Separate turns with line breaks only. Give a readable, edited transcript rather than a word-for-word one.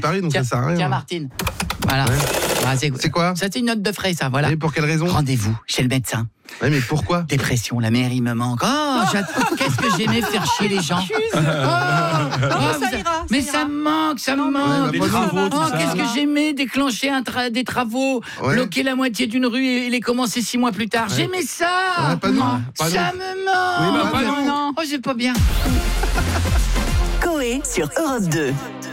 Paris, donc
tiens,
ça sert à rien.
Tiens, Martine. Voilà.
Ouais.
Ah,
C'est quoi?
Ça, c'est une note de frais, ça, voilà.
Et pour quelle raison?
Rendez-vous chez le médecin.
Ouais, mais pourquoi?
Dépression, la mairie me manque. Oh, qu'est-ce que j'aimais faire chier les gens. Mais ça me manque, ça me manque.
Les travaux, tout ça.
Qu'est-ce que j'aimais déclencher des travaux, bloquer la moitié d'une rue et les commencer 6 mois plus tard. J'aimais ça.
Ouais, pas nous.
Ça me manque.
Oui, pas nous.
Oh, c'est pas bien.
Coé sur Europe 2.